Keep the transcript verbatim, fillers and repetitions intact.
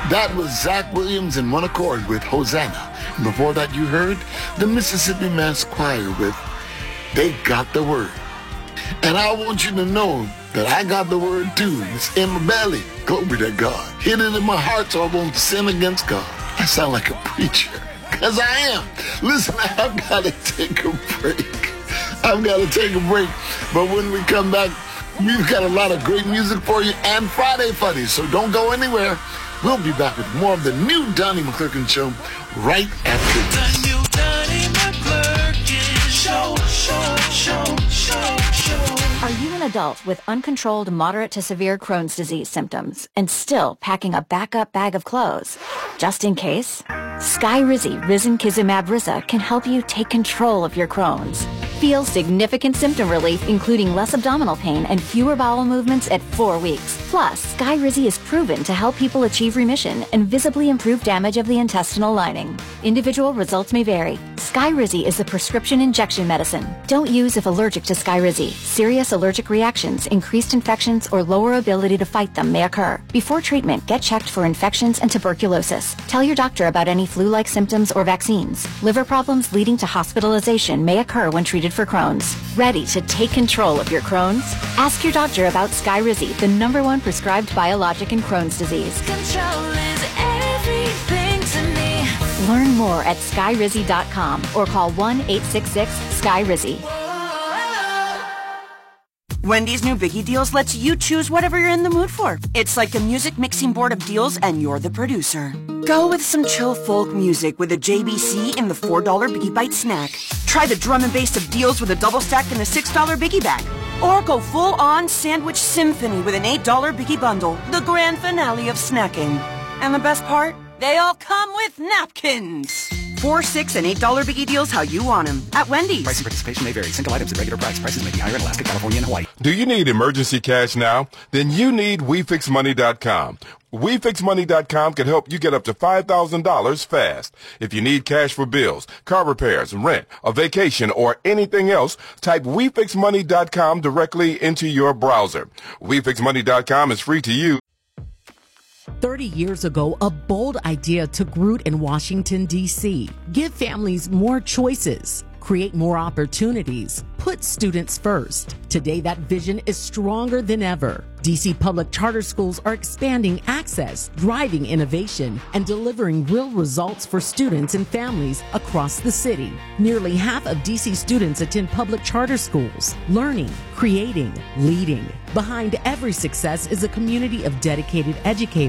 That was Zach Williams in one accord with Hosanna. And before that, you heard the Mississippi Mass Choir with They Got the Word. And I want you to know that I got the word too. It's in my belly. Glory to God. Hid it in my heart so I won't sin against God. I sound like a preacher. Because I am. Listen, I've got to take a break. I've got to take a break. But when we come back, we've got a lot of great music for you and Friday Funnies. So don't go anywhere. We'll be back with more of the new Donnie McClurkin Show right after this. The new Donnie McClurkin Show, show, show, show, show. Are you an adult with uncontrolled moderate to severe Crohn's disease symptoms and still packing a backup bag of clothes? Just in case? Skyrizi Risankizumab Risa can help you take control of your Crohn's. Feel significant symptom relief, including less abdominal pain and fewer bowel movements at four weeks. Plus, Skyrizi is proven to help people achieve remission and visibly improve damage of the intestinal lining. Individual results may vary. Skyrizi is a prescription injection medicine. Don't use if allergic to Skyrizi. Serious allergic reactions, increased infections, or lower ability to fight them may occur. Before treatment, get checked for infections and tuberculosis. Tell your doctor about any flu-like symptoms or vaccines. Liver problems leading to hospitalization may occur when treated for Crohn's. Ready to take control of your Crohn's? Ask your doctor about Skyrizi, the number one prescribed biologic in Crohn's disease. Control is everything to me. Learn more at skyrizi dot com or call one eight six six Skyrizi. Wendy's new Biggie Deals lets you choose whatever you're in the mood for. It's like a music mixing board of deals and you're the producer. Go with some chill folk music with a J B C in the four dollar Biggie Bite snack. Try the drum and bass of deals with a double stack in the six dollar Biggie bag. Or go full-on sandwich symphony with an eight dollar Biggie bundle, the grand finale of snacking. And the best part? They all come with napkins. Four, six, and eight dollar Biggie Deals how you want them at Wendy's. Price and participation may vary. Single items at regular price. Prices may be higher in Alaska, California, and Hawaii. Do you need emergency cash now? Then you need We Fix Money dot com. We Fix Money dot com can help you get up to five thousand dollars fast. If you need cash for bills, car repairs, rent, a vacation, or anything else, type We Fix Money dot com directly into your browser. We Fix Money dot com is free to use. thirty years ago, a bold idea took root in Washington, D C Give families more choices, create more opportunities, put students first. Today, that vision is stronger than ever. D C public charter schools are expanding access, driving innovation, and delivering real results for students and families across the city. Nearly half of D C students attend public charter schools, learning, creating, leading. Behind every success is a community of dedicated educators